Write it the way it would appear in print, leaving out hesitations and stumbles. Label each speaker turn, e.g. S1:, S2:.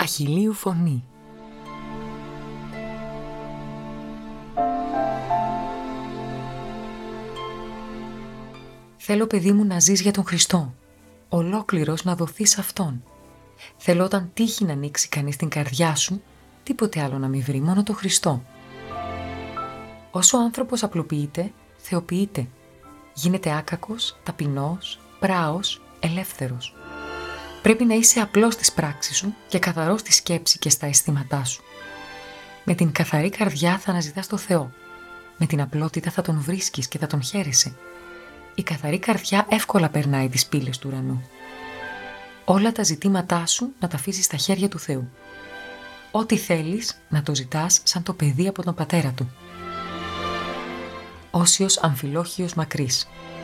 S1: Αχιλλείου φωνή. Θέλω, παιδί μου, να ζεις για τον Χριστό, ολόκληρος να δοθείς σε Αυτόν. Θέλω όταν τύχει να ανοίξει κανείς την καρδιά σου, τίποτε άλλο να μην βρει, μόνο το Χριστό. Όσο ο άνθρωπος απλοποιείται, θεοποιείται. Γίνεται άκακος, ταπεινός, πράος, ελεύθερος. Πρέπει να είσαι απλός στις πράξεις σου και καθαρός στη σκέψη και στα αισθήματά σου. Με την καθαρή καρδιά θα αναζητάς το Θεό. Με την απλότητα θα Τον βρίσκεις και θα Τον χαίρεσαι. Η καθαρή καρδιά εύκολα περνάει τις πύλες του ουρανού. Όλα τα ζητήματά σου να τα αφήσεις στα χέρια του Θεού. Ό,τι θέλεις να το ζητάς σαν το παιδί από τον πατέρα του. Όσιος αμφιλόχιος μακρύς.